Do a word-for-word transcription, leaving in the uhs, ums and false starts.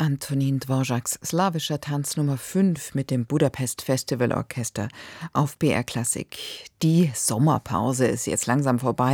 Antonin Dvořáks slawischer Tanz Nummer fünf mit dem Budapest Festival Orchester auf B R Klassik. Die Sommerpause ist jetzt langsam vorbei.